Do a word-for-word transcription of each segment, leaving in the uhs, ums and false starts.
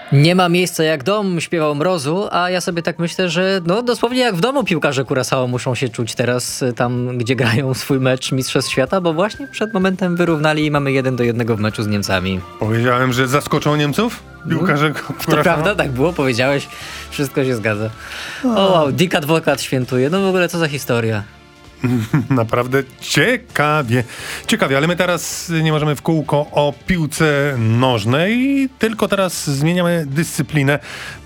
Nie ma miejsca jak dom, śpiewał Mrozu, a ja sobie tak myślę, że no dosłownie jak w domu piłkarze Curaçao muszą się czuć teraz tam, gdzie grają swój mecz Mistrzostw Świata, bo właśnie przed momentem wyrównali i mamy jeden do jednego w meczu z Niemcami. Powiedziałem, że zaskoczą Niemców? Piłkarze Curaçao? To prawda, tak było, powiedziałeś, wszystko się zgadza. O wow, Dick Advokat świętuje, no w ogóle co za historia. Naprawdę ciekawie. Ciekawie, ale my teraz nie możemy w kółko o piłce nożnej, tylko teraz zmieniamy dyscyplinę,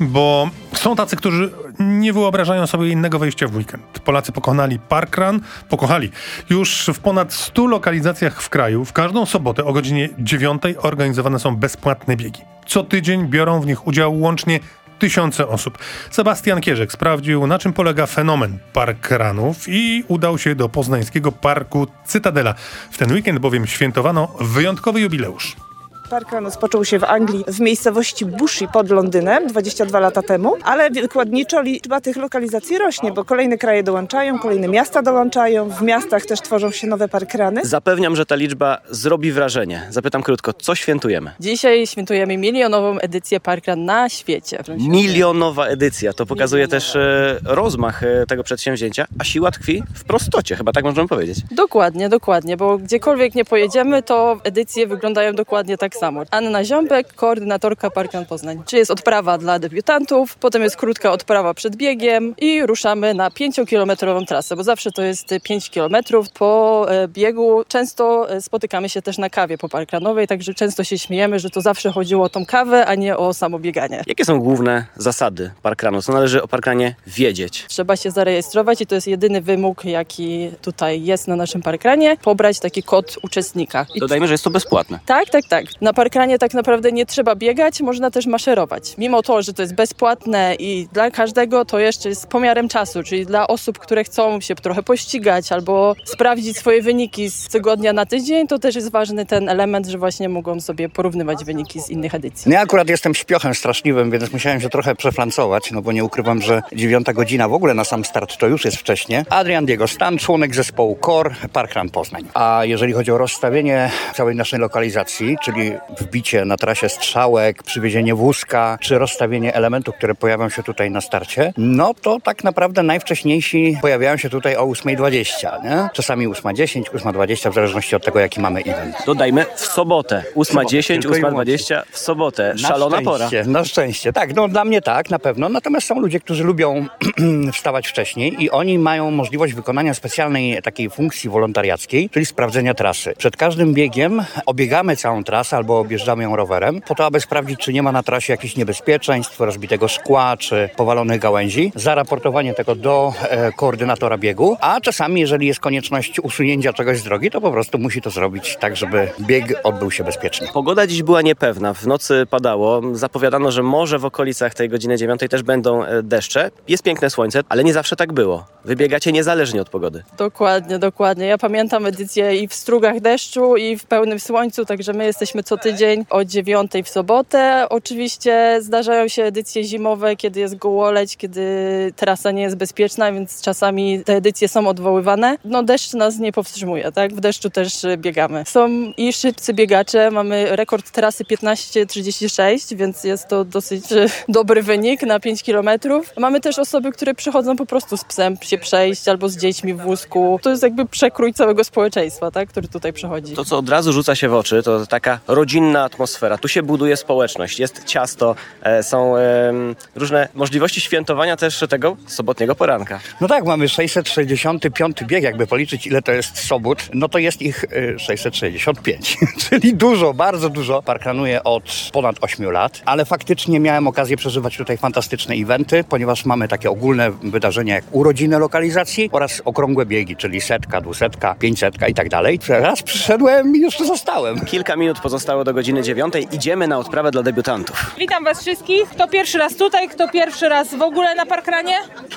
bo są tacy, którzy nie wyobrażają sobie innego wejścia w weekend. Polacy pokonali parkrun, pokochali już w ponad stu lokalizacjach w kraju. W każdą sobotę o godzinie dziewiątej organizowane są bezpłatne biegi. Co tydzień biorą w nich udział łącznie tysiące osób. Sebastian Kierzek sprawdził, na czym polega fenomen parkrunów i udał się do poznańskiego parku Cytadela. W ten weekend bowiem świętowano wyjątkowy jubileusz. Parkrun rozpoczął się w Anglii, w miejscowości Bushey pod Londynem dwadzieścia dwa lata temu, ale wykładniczo liczba tych lokalizacji rośnie, bo kolejne kraje dołączają, kolejne miasta dołączają, w miastach też tworzą się nowe parkruny. Zapewniam, że ta liczba zrobi wrażenie. Zapytam krótko, co świętujemy? Dzisiaj świętujemy milionową edycję parkrun na świecie. Milionowa edycja, to pokazuje Milionowa. też e, rozmach e, tego przedsięwzięcia, a siła tkwi w prostocie, chyba tak możemy powiedzieć. Dokładnie, dokładnie, bo gdziekolwiek nie pojedziemy, to edycje wyglądają dokładnie tak samo. Anna Ziąbek, koordynatorka Parkrun Poznań. Czyli jest odprawa dla debiutantów, potem jest krótka odprawa przed biegiem i ruszamy na pięciokilometrową trasę, bo zawsze to jest pięć kilometrów. Po biegu często spotykamy się też na kawie poparkrunowej, także często się śmiejemy, że to zawsze chodziło o tą kawę, a nie o samo bieganie. Jakie są główne zasady parkrunu? Co należy o parkrunie wiedzieć? Trzeba się zarejestrować i to jest jedyny wymóg, jaki tutaj jest na naszym parkrunie, pobrać taki kod uczestnika. I dodajmy, że jest to bezpłatne. Tak, tak, tak. Na parkrunie tak naprawdę nie trzeba biegać, można też maszerować. Mimo to, że to jest bezpłatne i dla każdego, to jeszcze jest pomiarem czasu, czyli dla osób, które chcą się trochę pościgać albo sprawdzić swoje wyniki z tygodnia na tydzień, to też jest ważny ten element, że właśnie mogą sobie porównywać wyniki z innych edycji. No ja akurat jestem śpiochem straszliwym, więc musiałem się trochę przeflancować, no bo nie ukrywam, że dziewiąta godzina w ogóle na sam start to już jest wcześnie. Adrian Diego Stan, członek zespołu Core, Parkrun Poznań. A jeżeli chodzi o rozstawienie całej naszej lokalizacji, czyli wbicie na trasie strzałek, przywiezienie wózka, czy rozstawienie elementów, które pojawią się tutaj na starcie, no to tak naprawdę najwcześniejsi pojawiają się tutaj o ósma dwadzieścia, nie? Czasami ósma dziesięć, ósma dwadzieścia, w zależności od tego, jaki mamy event. Dodajmy w sobotę. ósma dziesięć, ósma dwadzieścia w sobotę. Szalona pora. Na szczęście, tak. No dla mnie tak, na pewno. Natomiast są ludzie, którzy lubią wstawać wcześniej i oni mają możliwość wykonania specjalnej takiej funkcji wolontariackiej, czyli sprawdzenia trasy. Przed każdym biegiem obiegamy całą trasę albo objeżdżamy ją rowerem, po to, aby sprawdzić, czy nie ma na trasie jakichś niebezpieczeństw, rozbitego szkła, czy powalonych gałęzi. Zaraportowanie tego do e, koordynatora biegu, a czasami, jeżeli jest konieczność usunięcia czegoś z drogi, to po prostu musi to zrobić tak, żeby bieg odbył się bezpiecznie. Pogoda dziś była niepewna. W nocy padało. Zapowiadano, że może w okolicach tej godziny dziewiątej też będą deszcze. Jest piękne słońce, ale nie zawsze tak było. Wybiegacie niezależnie od pogody. Dokładnie, dokładnie. Ja pamiętam edycję i w strugach deszczu, i w pełnym słońcu, także my jesteśmy co tydzień o dziewiątej w sobotę. Oczywiście zdarzają się edycje zimowe, kiedy jest gołoleć, kiedy trasa nie jest bezpieczna, więc czasami te edycje są odwoływane. No deszcz nas nie powstrzymuje, tak? W deszczu też biegamy. Są i szybcy biegacze, mamy rekord trasy piętnaście trzydzieści sześć, więc jest to dosyć dobry wynik na pięć kilometrów. Mamy też osoby, które przychodzą po prostu z psem się przejść albo z dziećmi w wózku. To jest jakby przekrój całego społeczeństwa, tak? Który tutaj przychodzi. To, co od razu rzuca się w oczy, to taka rodzinna atmosfera. Tu się buduje społeczność, jest ciasto, e, są e, różne możliwości świętowania też tego sobotniego poranka. No tak, mamy sześćset sześćdziesiąty piąty bieg, jakby policzyć, ile to jest sobót, no to jest ich y, sześćset sześćdziesiąt pięć, czyli dużo, bardzo dużo. Parkranuję od ponad ośmiu lat, ale faktycznie miałem okazję przeżywać tutaj fantastyczne eventy, ponieważ mamy takie ogólne wydarzenia jak urodziny lokalizacji oraz okrągłe biegi, czyli setka, dwusetka, pięćsetka i tak dalej. Raz przyszedłem i jeszcze zostałem. Kilka minut pozostało do godziny dziewiątej. Idziemy na odprawę dla debiutantów. Witam was wszystkich. Kto pierwszy raz tutaj, kto pierwszy raz w ogóle na parkrunie?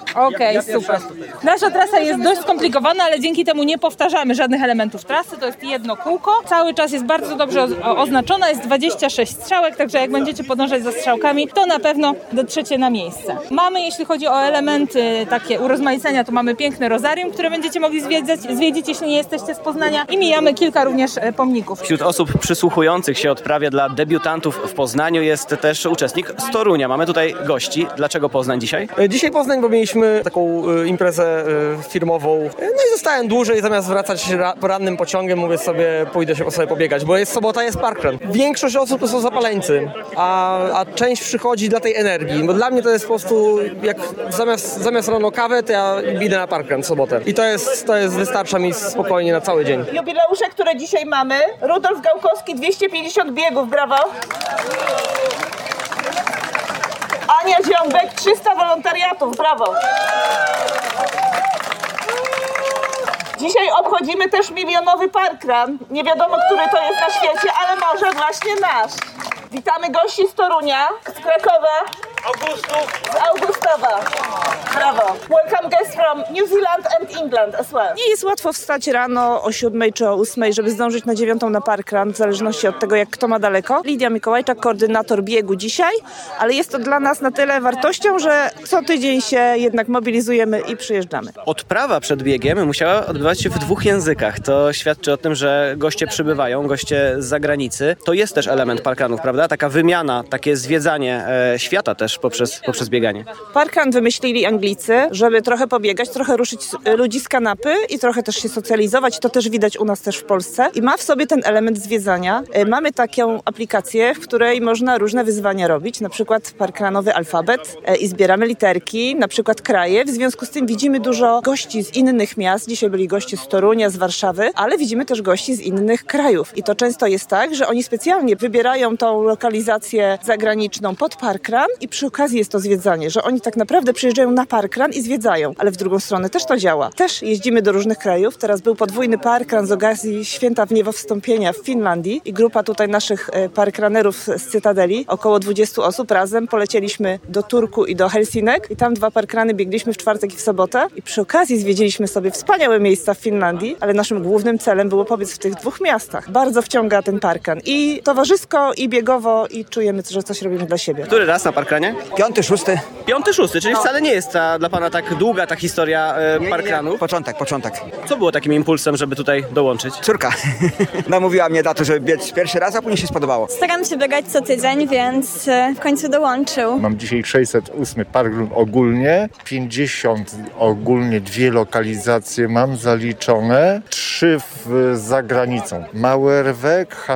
Okej, super. Nasza trasa jest dość skomplikowana, ale dzięki temu nie powtarzamy żadnych elementów trasy. To jest jedno kółko. Cały czas jest bardzo dobrze o- oznaczona. Jest dwadzieścia sześć strzałek, także jak będziecie podążać za strzałkami, to na pewno dotrzecie na miejsce. Mamy, jeśli chodzi o elementy takie urozmaicenia, to mamy piękne rozarium, które będziecie mogli zwiedzać, zwiedzić, jeśli nie jesteście z Poznania, i mijamy kilka również e, pomników. Wśród osób przysłuchujących się odprawie dla debiutantów w Poznaniu jest też uczestnik z Torunia. Mamy tutaj gości. Dlaczego Poznań dzisiaj? Dzisiaj Poznań, bo mieliśmy taką e, imprezę e, firmową. E, No i zostałem dłużej, zamiast wracać ra, porannym pociągiem, mówię sobie, pójdę się sobie pobiegać, bo jest sobota, jest parkrun. Większość osób to są zapaleńcy, a, a część przychodzi dla tej energii. Bo dla mnie to jest po prostu, jak zamiast, zamiast rano kawę, to ja idę na parkrun w sobotę. I to jest, to jest, wystarcza mi spokojnie na cały dzień. Jubileusze, które dzisiaj mamy. Rudolf Gałkowski, dwieście pięćdziesiąt biegów, brawo. Ania Ziąbek, trzysta wolontariatów, brawo. Dzisiaj obchodzimy też milionowy parkrun. Nie wiadomo, który to jest na świecie, ale może właśnie nasz. Witamy gości z Torunia, z Krakowa, z Augustowa. Brawo. Welcome guests from New Zealand and England as well. Nie jest łatwo wstać rano o siódmej czy o ósmej, żeby zdążyć na dziewiątą na parkrun, w zależności od tego, jak kto ma daleko. Lidia Mikołajczak, koordynator biegu dzisiaj, ale jest to dla nas na tyle wartością, że co tydzień się jednak mobilizujemy i przyjeżdżamy. Odprawa przed biegiem musiała odbywać się w dwóch językach. To świadczy o tym, że goście przybywają, goście z zagranicy. To jest też element parkrunów, prawda? Taka wymiana, takie zwiedzanie e, świata też poprzez, poprzez bieganie. Parkrun wymyślili Anglicy, żeby trochę pobiegać, trochę ruszyć ludzi z kanapy i trochę też się socjalizować. To też widać u nas też w Polsce. I ma w sobie ten element zwiedzania. E, Mamy taką aplikację, w której można różne wyzwania robić, na przykład parkrunowy alfabet e, i zbieramy literki, na przykład kraje. W związku z tym widzimy dużo gości z innych miast. Dzisiaj byli goście z Torunia, z Warszawy, ale widzimy też gości z innych krajów. I to często jest tak, że oni specjalnie wybierają tą lokalizację zagraniczną pod parkrun i przy okazji jest to zwiedzanie, że oni tak naprawdę przyjeżdżają na parkrun i zwiedzają, ale w drugą stronę też to działa. Też jeździmy do różnych krajów. Teraz był podwójny parkrun z okazji Święta Wniewowstąpienia w Finlandii i grupa tutaj naszych e, parkrunerów z Cytadeli, około dwudziestu osób razem polecieliśmy do Turku i do Helsinek i tam dwa parkruny biegliśmy w czwartek i w sobotę i przy okazji zwiedziliśmy sobie wspaniałe miejsca w Finlandii, ale naszym głównym celem było pobiec w tych dwóch miastach. Bardzo wciąga ten parkrun i towarzysko, i biegowo, i czujemy, że coś robimy dla siebie. Który raz na parkrunie? Piąty, szósty. Piąty, szósty, czyli wcale nie jest ta, dla pana tak długa ta historia e, parkrunów. Początek, początek. Co było takim impulsem, żeby tutaj dołączyć? Córka namówiła mnie na to, żeby biec pierwszy raz, a później się spodobało. Staram się biegać co tydzień, więc e, w końcu dołączył. Mam dzisiaj sześćset ósmy parkrun ogólnie, pięćdziesiąt ogólnie, dwie lokalizacje mam zaliczone, trzy w, za granicą. Małerwek,